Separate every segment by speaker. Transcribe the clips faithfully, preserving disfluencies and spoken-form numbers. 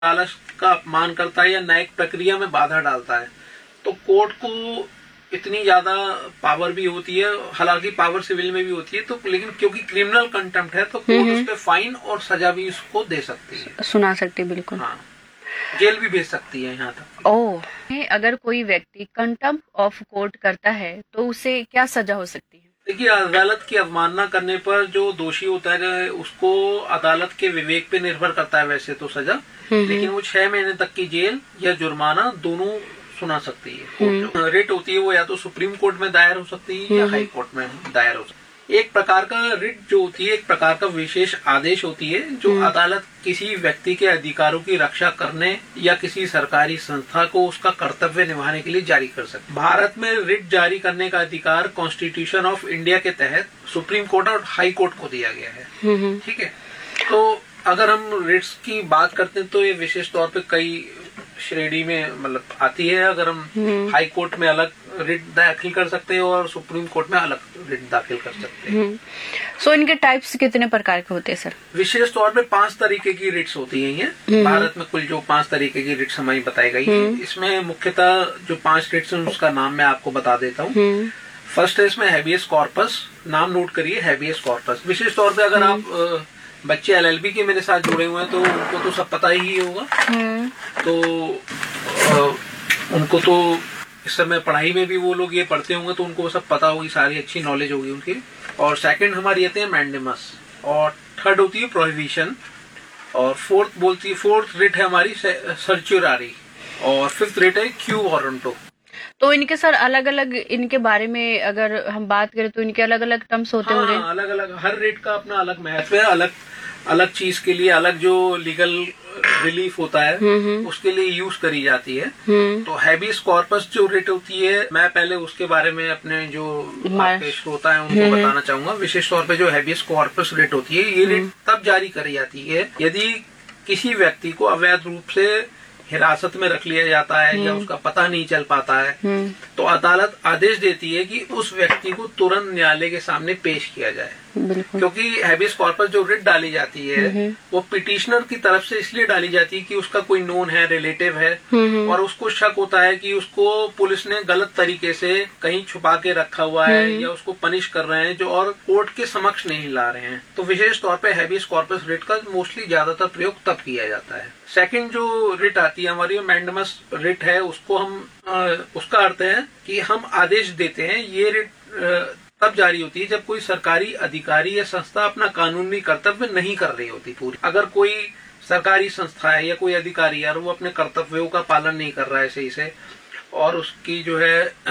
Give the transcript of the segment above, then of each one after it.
Speaker 1: अदालत का अपमान करता है या न्यायिक प्रक्रिया में बाधा डालता है तो कोर्ट को इतनी ज्यादा पावर भी होती है, हालांकि पावर सिविल में भी होती है, तो लेकिन क्योंकि क्रिमिनल कंटेम्प्ट है तो कोर्ट उस पर फाइन और सजा भी उसको दे सकती है,
Speaker 2: सुना सकती है। बिल्कुल,
Speaker 1: हाँ, जेल भी भेज सकती है यहाँ तक।
Speaker 2: ओह, अगर कोई व्यक्ति कंटेम्प्ट ऑफ कोर्ट करता है तो उसे क्या सजा हो सकती है?
Speaker 1: देखिए, अदालत की अवमानना करने पर जो दोषी होता है उसको अदालत के विवेक पे निर्भर करता है वैसे तो सजा, लेकिन वो छह महीने तक की जेल या जुर्माना दोनों सुना सकती है। रिट होती है वो या तो सुप्रीम कोर्ट में दायर हो सकती है या हाई कोर्ट में दायर हो सकती है। एक प्रकार का रिट जो होती है एक प्रकार का विशेष आदेश होती है जो अदालत किसी व्यक्ति के अधिकारों की रक्षा करने या किसी सरकारी संस्था को उसका कर्तव्य निभाने के लिए जारी कर सकती है। भारत में रिट जारी करने का अधिकार कॉन्स्टिट्यूशन ऑफ इंडिया के तहत सुप्रीम कोर्ट और हाई कोर्ट को दिया गया है। ठीक है, तो अगर हम रिट्स की बात करते हैं तो ये विशेष तौर पे कई श्रेणी में मतलब आती है। अगर हम हाई कोर्ट में अलग रिट दाखिल कर सकते हैं और सुप्रीम कोर्ट में अलग रिट दाखिल कर सकते हैं।
Speaker 2: सो so, इनके टाइप्स कितने प्रकार के होते हैं सर?
Speaker 1: विशेष तौर पे पांच तरीके की रिट्स होती हैं ये भारत में। कुल जो पांच तरीके की रिट्स हमारी बताई गई है, इसमें मुख्यतः जो पांच रिट्स हैं उसका नाम मैं आपको बता देता हूँ। फर्स्ट है इसमें हैबियस कॉर्पस, नाम नोट करिए, हैबियस कॉर्पस। विशेष तौर पे अगर आप बच्चे एलएलबी के मेरे साथ जुड़े हुए हैं तो उनको तो सब पता ही होगा। तो आ, उनको तो इस समय पढ़ाई में भी वो लोग ये पढ़ते होंगे तो उनको सब पता होगी, सारी अच्छी नॉलेज होगी उनकी। और सेकंड हमारी आते हैं मैंडेमस, और थर्ड होती है प्रोहिबिशन, और फोर्थ बोलती है फोर्थ रिट है हमारी सर्च्योरारी, और फिफ्थ रिट है क्यू वारंटो।
Speaker 2: तो इनके सर अलग अलग इनके बारे में अगर हम बात करें तो इनके अलग अलग टर्म्स होते होंगे?
Speaker 1: हाँ, अलग अलग, हर रेट का अपना अलग महत्व है, अलग अलग चीज के लिए अलग जो लीगल रिलीफ होता है उसके लिए यूज करी जाती है। तो हैबियस कॉर्पस जो रिट होती है, मैं पहले उसके बारे में अपने जो आपके श्रोता है उनको बताना चाहूंगा। विशेष तौर पे जो हैबियस कॉर्पस रिट होती है ये रिट तब जारी करी जाती है यदि किसी व्यक्ति को अवैध रूप से हिरासत में रख लिया जाता है या उसका पता नहीं चल पाता है, तो अदालत आदेश देती है कि उस व्यक्ति को तुरंत न्यायालय के सामने पेश किया जाए। क्योंकि हैबियस कॉर्पस जो रिट डाली जाती है वो पिटिशनर की तरफ से इसलिए डाली जाती है कि उसका कोई नोन है, रिलेटिव है, और उसको शक होता है कि उसको पुलिस ने गलत तरीके से कहीं छुपा के रखा हुआ है या उसको पनिश कर रहे हैं जो और कोर्ट के समक्ष नहीं ला रहे हैं। तो विशेष तौर पे हैबियस कॉर्पस रिट का मोस्टली ज्यादातर प्रयोग तब किया जाता है। सेकंड जो रिट आती है हमारी मैंडेमस रिट है, उसको हम आ, उसका अर्थ है कि हम आदेश देते हैं। ये रिट तब जारी होती है जब कोई सरकारी अधिकारी या संस्था अपना कानूनी कर्तव्य नहीं कर रही होती पूरी। अगर कोई सरकारी संस्था है या कोई अधिकारी है और वो अपने कर्तव्यों का पालन नहीं कर रहा है सही से, और उसकी जो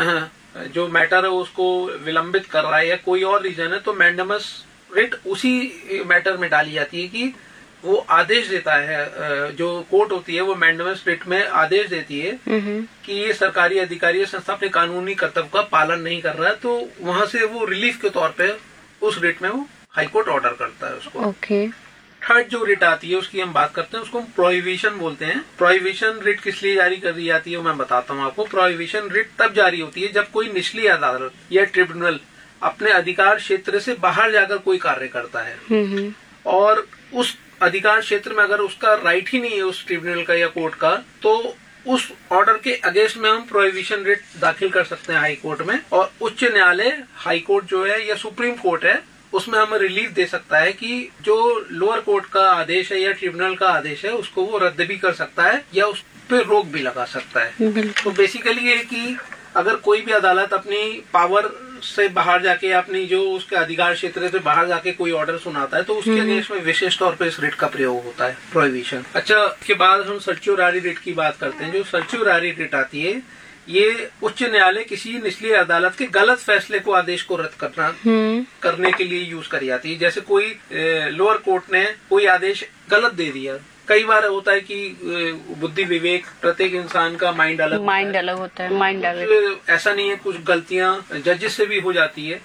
Speaker 1: है जो मैटर है उसको विलंबित कर रहा है या कोई और रीजन है, तो मैंडेमस रिट उसी मैटर में डाली जाती है कि वो आदेश देता है, जो कोर्ट होती है वो मैंडेमस रिट में आदेश देती है कि ये सरकारी अधिकारी या संस्था अपने कानूनी कर्तव्य का पालन नहीं कर रहा है, तो वहां से वो रिलीफ के तौर पे उस रिट में वो हाईकोर्ट ऑर्डर करता है उसको।
Speaker 2: ओके।
Speaker 1: थर्ड जो रिट आती है उसकी हम बात करते हैं, उसको हम प्रोहिबिशन बोलते हैं। प्रोहिबिशन रिट किस लिए जारी कर दी जाती है मैं बताता हूँ आपको। प्रोहिबिशन रिट तब जारी होती है जब कोई निचली अदालत या ट्रिब्यूनल अपने अधिकार क्षेत्र से बाहर जाकर कोई कार्य करता है और उस अधिकार क्षेत्र में अगर उसका राइट ही नहीं है उस ट्रिब्यूनल का या कोर्ट का, तो उस ऑर्डर के अगेंस्ट में हम प्रोहिबिशन रिट दाखिल कर सकते हैं हाई कोर्ट में, और उच्च न्यायालय हाई कोर्ट जो है या सुप्रीम कोर्ट है उसमें हमें रिलीफ दे सकता है कि जो लोअर कोर्ट का आदेश है या ट्रिब्यूनल का आदेश है उसको वो रद्द भी कर सकता है या उस पर रोक भी लगा सकता है। तो बेसिकली ये कि अगर कोई भी अदालत अपनी पावर से बाहर जाके अपनी जो उसके अधिकार क्षेत्र से बाहर जाके कोई ऑर्डर सुनाता है तो उसके अगेंस्ट में विशेष तौर पे इस रिट का प्रयोग होता है, प्रोहिबिशन। अच्छा, इसके बाद हम सर्च्योरारी रिट की बात करते हैं। जो सर्च्योरारी रिट आती है ये उच्च न्यायालय किसी निचली अदालत के गलत फैसले को आदेश को रद्द करना करने के लिए यूज करी जाती है। जैसे कोई लोअर कोर्ट ने कोई आदेश गलत दे दिया, कई बार होता है कि बुद्धि विवेक प्रत्येक इंसान का माइंड अलग
Speaker 2: माइंड अलग होता है, माइंड अलग,
Speaker 1: ऐसा नहीं है, कुछ गलतियां जजेस से भी हो जाती है।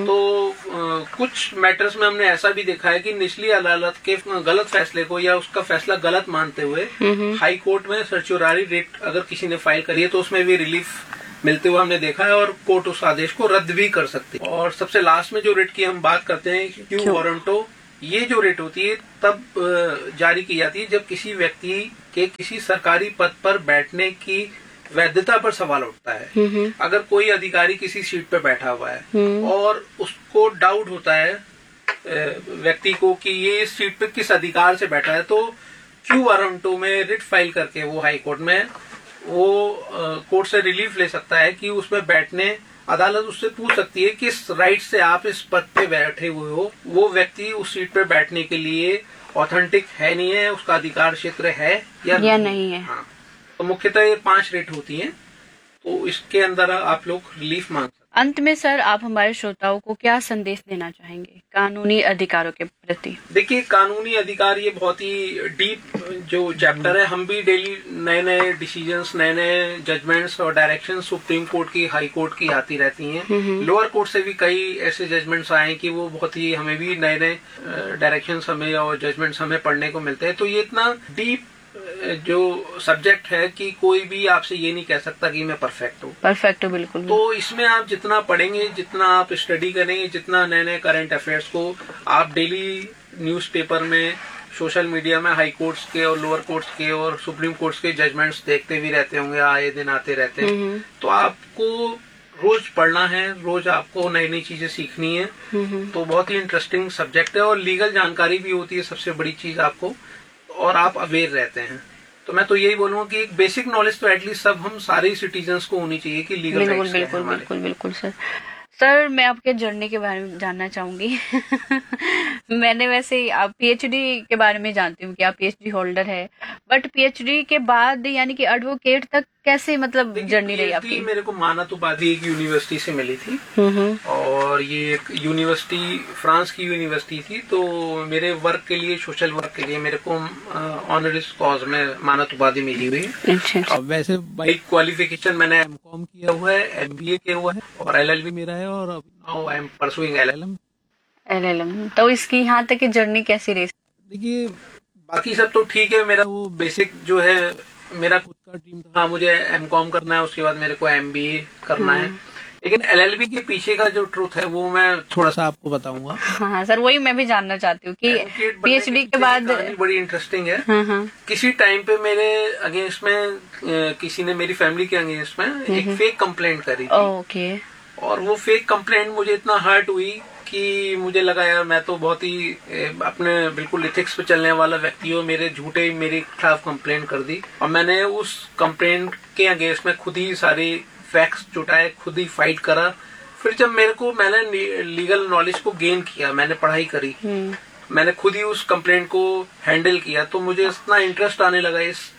Speaker 1: तो आ, कुछ मैटर्स में हमने ऐसा भी देखा है कि निचली अदालत के गलत फैसले को या उसका फैसला गलत मानते हुए हाई कोर्ट में सर्च्योरारी रिट अगर किसी ने फाइल करी है तो उसमें भी रिलीफ मिलते हुए हमने देखा है और कोर्ट उस आदेश को रद्द भी कर सकती है। और सबसे लास्ट में जो रिट की हम बात करते हैं क्यू वारंटो ये जो रेट होती है तब अ, जारी की जाती है जब किसी व्यक्ति के किसी सरकारी पद पर बैठने की वैधता पर सवाल उठता है। अगर कोई अधिकारी किसी सीट पर बैठा हुआ है और उसको डाउट होता है अ, व्यक्ति को कि ये इस सीट पर किस अधिकार से बैठा है, तो क्यू वारंटो में रिट फाइल करके वो हाई कोर्ट में वो कोर्ट से रिलीफ ले सकता है कि उसमें बैठने, अदालत उससे पूछ सकती है किस राइट से आप इस पद पे बैठे हुए हो, वो व्यक्ति उस सीट पे बैठने के लिए ऑथेंटिक है नहीं है, उसका अधिकार क्षेत्र है या,
Speaker 2: या नहीं है।
Speaker 1: हाँ, तो मुख्यतः ये पांच रेट होती हैं, तो इसके अंदर आप लोग रिलीफ मांग सकते हैं।
Speaker 2: अंत में सर आप हमारे श्रोताओं को क्या संदेश देना चाहेंगे कानूनी अधिकारों के प्रति?
Speaker 1: देखिए, कानूनी अधिकार ये बहुत ही डीप जो चैप्टर है। हम भी डेली नए नए डिसीजंस, नए नए जजमेंट्स और डायरेक्शन सुप्रीम कोर्ट की, हाई कोर्ट की आती रहती हैं। लोअर कोर्ट से भी कई ऐसे जजमेंट्स आए कि वो बहुत ही, हमें भी नए नए डायरेक्शंस हमें और जजमेंट्स हमें पढ़ने को मिलते हैं। तो ये इतना डीप जो सब्जेक्ट है कि कोई भी आपसे ये नहीं कह सकता कि मैं परफेक्ट हूँ।
Speaker 2: परफेक्ट हूँ, बिल्कुल।
Speaker 1: तो इसमें आप जितना पढ़ेंगे, जितना आप स्टडी करेंगे, जितना नए नए करंट अफेयर्स को आप डेली न्यूज़पेपर में, सोशल मीडिया में हाई कोर्ट्स के और लोअर कोर्ट्स के और सुप्रीम कोर्ट्स के जजमेंट्स देखते भी रहते होंगे, आए दिन आते रहते हैं, तो आपको रोज पढ़ना है, रोज आपको नई नई चीजें सीखनी है। तो बहुत ही इंटरेस्टिंग सब्जेक्ट है और लीगल जानकारी भी होती है सबसे बड़ी चीज आपको, और आप अवेयर रहते हैं। तो मैं तो यही बोलूंगा कि एक बेसिक नॉलेज तो एटलीस्ट सब हम सारे सिटीजन्स को होनी चाहिए कि लीगल
Speaker 2: बिल्कुल
Speaker 1: राइट्स
Speaker 2: बिल्कुल
Speaker 1: हमारे।
Speaker 2: बिल्कुल बिल्कुल सर। सर मैं आपके जर्नी के बारे में जानना चाहूंगी। मैंने वैसे आप पीएचडी के बारे में जानती हूँ कि आप पीएचडी होल्डर है, बट पीएचडी के बाद यानी कि एडवोकेट तक कैसे मतलब जर्नी रही आपकी?
Speaker 1: मेरे को मानतुबादी एक यूनिवर्सिटी से मिली थी और ये एक यूनिवर्सिटी फ्रांस की यूनिवर्सिटी थी। तो मेरे वर्क के लिए, सोशल वर्क के लिए मेरे को ऑनरिस कॉज में मानतुबादी मिली हुई है।
Speaker 2: अच्छा।
Speaker 1: अब वैसे बाई क्वालिफिकेशन मैंने एमकॉम किया हुआ है, एमबीए किया हुआ है और एलएलबी मेरा है, और now I am pursuing LLM.
Speaker 2: LLM तो इसकी यहाँ तक की जर्नी कैसी रही?
Speaker 1: देखिए, बाकी सब तो ठीक है। मेरा वो बेसिक जो है, मेरा खुद का ड्रीम था, हाँ मुझे एमकॉम करना है, उसके बाद मेरे को एमबीए करना है। लेकिन एलएलबी के पीछे का जो ट्रूथ है वो मैं थोड़ा सा आपको बताऊंगा।
Speaker 2: हाँ सर, वही मैं भी जानना चाहती हूँ कि पीएचडी के बाद
Speaker 1: बड़ी इंटरेस्टिंग है।
Speaker 2: हाँ हाँ।
Speaker 1: किसी टाइम पे मेरे अगेंस्ट में किसी ने, मेरी फैमिली के अगेंस्ट में एक फेक कंप्लेंट करी थी।
Speaker 2: ओके।
Speaker 1: और वो फेक कंप्लेंट मुझे इतना हर्ट हुई कि मुझे लगा यार मैं तो बहुत ही अपने बिल्कुल इथिक्स पे चलने वाला व्यक्ति हूँ, मेरे झूठे मेरे खिलाफ कंप्लेंट कर दी। और मैंने उस कंप्लेंट के अगेंस्ट में खुद ही सारे फैक्ट्स जुटाए, खुद ही फाइट करा। फिर जब मेरे को, मैंने लीगल नॉलेज को गेन किया, मैंने पढ़ाई करी, मैंने खुद ही उस कंप्लेंट को हैंडल किया, तो मुझे इतना इंटरेस्ट आने लगा इस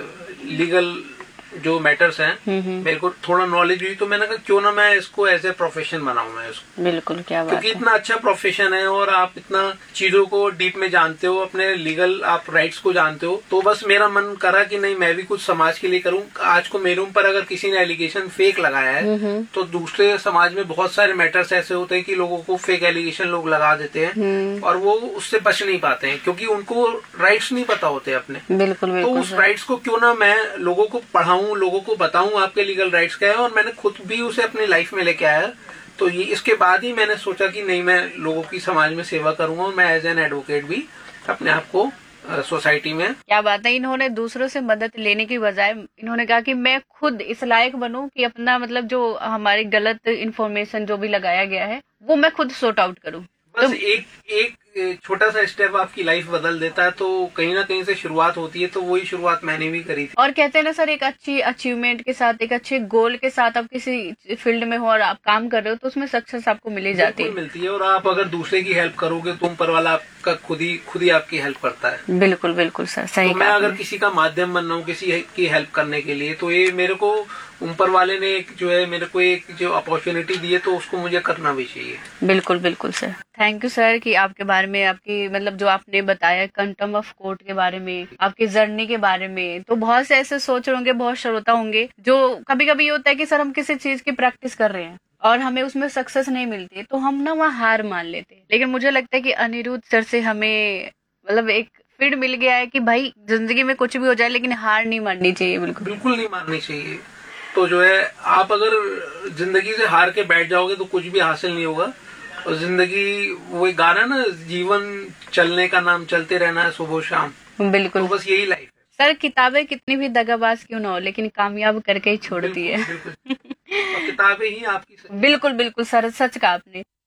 Speaker 1: लीगल जो मैटर्स हैं, मेरे को थोड़ा नॉलेज हुई, तो मैंने कहा क्यों ना मैं इसको एज ए प्रोफेशन बनाऊं मैं इसको।
Speaker 2: बिल्कुल, क्या बात
Speaker 1: क्योंकि इतना अच्छा प्रोफेशन है और आप इतना चीजों को डीप में जानते हो, अपने लीगल आप राइट्स को जानते हो। तो बस मेरा मन करा कि नहीं, मैं भी कुछ समाज के लिए करूं। आज को मेरे ऊपर अगर किसी ने एलिगेशन फेक लगाया है, तो दूसरे समाज में बहुत सारे मैटर्स ऐसे होते हैं कि लोगों को फेक एलिगेशन लोग लगा देते हैं और वो उससे बच नहीं पाते हैं क्योंकि उनको राइट्स नहीं पता होते अपने।
Speaker 2: बिल्कुल,
Speaker 1: तो उस राइट्स को क्यों ना मैं लोगों को पढ़ाऊं, लोगों को बताऊं आपके लीगल राइट्स क्या है, और मैंने खुद भी उसे अपनी लाइफ में लेके आया। तो ये इसके बाद ही मैंने सोचा कि नहीं, मैं लोगों की समाज में सेवा करूंगा और मैं एज एन एडवोकेट भी अपने आप को सोसाइटी में।
Speaker 2: क्या बात है, इन्होंने दूसरों से मदद लेने की बजाय इन्होंने कहा कि मैं खुद इस लायक बनूं कि अपना मतलब जो हमारी गलत इन्फॉर्मेशन जो भी लगाया गया है वो मैं खुद सॉर्ट आउट करूं।
Speaker 1: बस तो एक एक छोटा सा स्टेप आपकी लाइफ बदल देता है। तो कहीं ना कहीं से शुरुआत होती है, तो वही शुरुआत मैंने भी करी थी।
Speaker 2: और कहते हैं ना सर, एक अच्छी अचीवमेंट के साथ, एक अच्छे गोल के साथ आप किसी फील्ड में हो और आप काम कर रहे हो तो उसमें सक्सेस आपको मिली जाती है,
Speaker 1: मिलती है। और आप अगर दूसरे की हेल्प करोगे तो ऊपर वाला आपका खुद ही खुद ही आपकी हेल्प करता है।
Speaker 2: बिल्कुल बिल्कुल सर, सही।
Speaker 1: तो मैं अगर किसी का माध्यम बन रहा हूँ किसी की हेल्प करने के लिए, तो ये मेरे को ऊपर वाले ने एक जो है मेरे को एक जो अपॉर्चुनिटी दी है, तो उसको मुझे करना भी चाहिए।
Speaker 2: बिल्कुल बिल्कुल सर। थैंक यू सर कि आपके बारे में, आपकी मतलब जो आपने बताया कंटम्प्ट ऑफ कोर्ट के बारे में, आपकी जर्नी के बारे में। तो बहुत से ऐसे सोच रहे होंगे, बहुत श्रोता होंगे जो कभी कभी ये होता है कि सर हम किसी चीज की प्रैक्टिस कर रहे हैं और हमें उसमें सक्सेस नहीं मिलती, तो हम ना वहाँ हार मान लेते हैं। लेकिन मुझे लगता है कि अनिरुद्ध सर से हमें मतलब एक फीड मिल गया है कि भाई जिंदगी में कुछ भी हो जाए लेकिन हार नहीं माननी चाहिए। बिल्कुल
Speaker 1: बिल्कुल नहीं माननी चाहिए। तो जो है, आप अगर जिंदगी से हार के बैठ जाओगे तो कुछ भी हासिल नहीं होगा। और जिंदगी वो एक गाना ना, जीवन चलने का नाम, चलते रहना है सुबह शाम।
Speaker 2: बिल्कुल,
Speaker 1: तो बस यही लाइफ है
Speaker 2: सर। किताबें कितनी भी दगाबाज क्यों ना हो, लेकिन कामयाब करके ही छोड़ती है।
Speaker 1: बिल्कुल, बिल्कुल। और किताबें ही आपकी
Speaker 2: बिल्कुल बिल्कुल सर, सच कहा आपने।